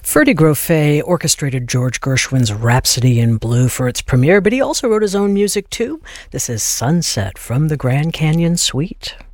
Ferdy Grofé orchestrated George Gershwin's Rhapsody in Blue for its premiere, but he also wrote his own music too. This is Sunset from the Grand Canyon Suite.